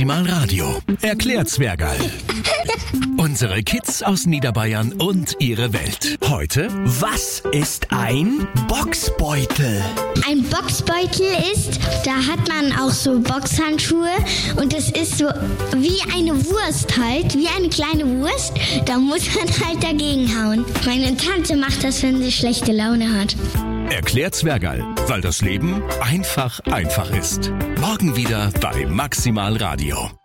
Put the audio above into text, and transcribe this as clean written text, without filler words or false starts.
Maximal Radio. Erklärt Zwergerl. Unsere Kids aus Niederbayern und ihre Welt. Heute, Was ist ein Boxbeutel? Ein Boxbeutel ist, da hat man auch so Boxhandschuhe und es ist so wie eine Wurst halt, wie eine kleine Wurst. Da muss man halt dagegen hauen. Meine Tante macht das, wenn sie schlechte Laune hat. Erklärt Zwergerl, weil das Leben einfach ist. Morgen wieder bei Maximal Radio.